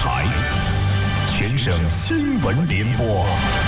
台，全省新闻联播。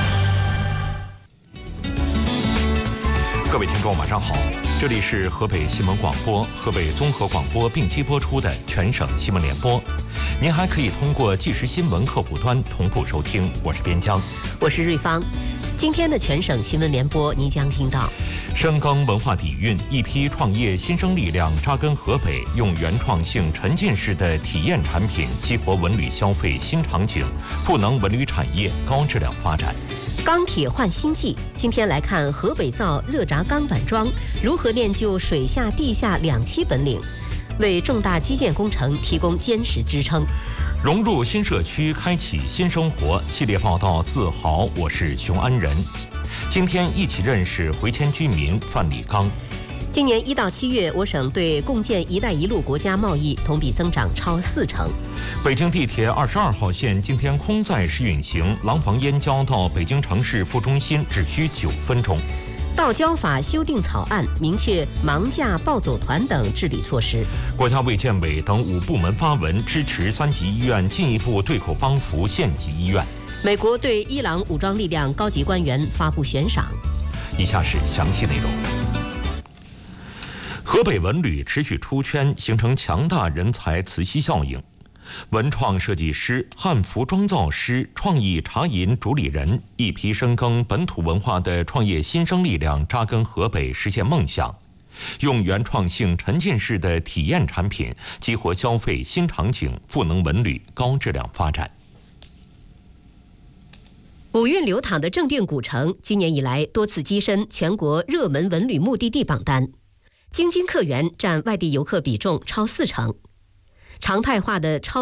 各位听众，晚上好，这里是河北新闻广播、河北综合广播并机播出的全省新闻联播。您还可以通过即时新闻客户端同步收听。我是边疆， 我是瑞芳。今天的全省新闻联播，您将听到： 深耕文化底蕴，一批创业新生力量扎根河北，用原创性沉浸式的体验产品激活文旅消费新场景，赋能文旅产业高质量发展。 钢铁换新纪，今天来看河北造热轧钢板桩如何练就水下地下两栖本领，为重大基建工程提供坚实支撑。 融入新社区，开启新生活系列报道，自豪，我是熊安仁。今天一起认识回迁居民范礼刚。 今年1到7月，我省对共建“一带一路”国家贸易同比增长超40%。 北京地铁22号线今天空载试运行，廊坊燕郊到北京城市副中心只需9分钟。 道交法修订草案明确盲驾暴走团等治理措施。 国家卫健委等5部门发文支持3级医院进一步对口帮扶县级医院。 美国对伊朗武装力量高级官员发布悬赏。 以下是详细内容。河北文旅持续出圈，形成强大人才磁吸效应。文创设计师、汉服装造师、创意茶饮主理人，一批深耕本土文化的创业新生力量扎根河北，实现梦想，用原创性沉浸式的体验产品激活消费新场景，赋能文旅高质量发展。 五运流淌的正定古城，今年以来多次跻身全国热门文旅目的地榜单，京津客源占外地游客比重超40%，常态化的超